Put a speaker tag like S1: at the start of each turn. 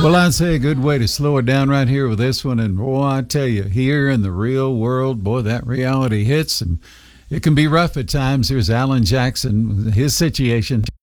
S1: Well, I'd say a good way to slow it down right here with this one. And boy, I tell you, here in the real world, boy, that reality hits, and it can be rough at times. Here's Alan Jackson, his situation.